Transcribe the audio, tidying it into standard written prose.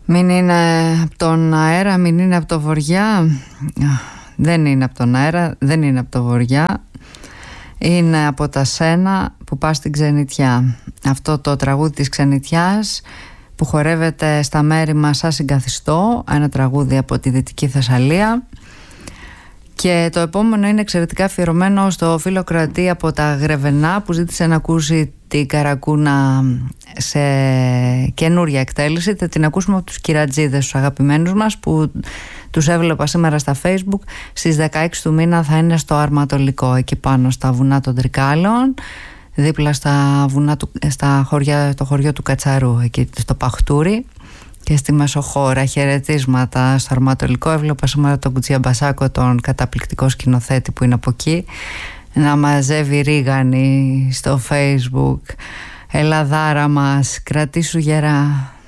Μην είναι από τον αέρα, μην είναι από το βοριά. Δεν είναι από τον αέρα, δεν είναι από το βοριά. Είναι από τα σένα που πας στην ξενιτιά. Αυτό το τραγούδι της ξενιτιάς που χορεύεται στα μέρη μας σαν συγκαθιστό. Ένα τραγούδι από τη Δυτική Θεσσαλία. Και το επόμενο είναι εξαιρετικά αφιερωμένο στο φίλο Κροατή από τα Γρεβενά, που ζήτησε να ακούσει την Καρακούνα σε καινούρια εκτέλεση. Θα την ακούσουμε από τους Κυρατζίδες, τους αγαπημένους μας, που τους έβλεπα σήμερα στα Facebook. Στις 16 του μήνα θα είναι στο Αρματολικό, εκεί πάνω στα βουνά των Τρικάλων, δίπλα στα βουνά το χωριό του Κατσαρού, εκεί στο Παχτούρι. Και στη Μεσοχώρα, χαιρετίσματα στο Αρματολικό. Έβλεπα σήμερα τον Κουτσιαμπασάκο, τον καταπληκτικό σκηνοθέτη που είναι από εκεί, να μαζεύει ρίγανη στο Facebook. Ελλαδάρα μας, κρατήσου γερά.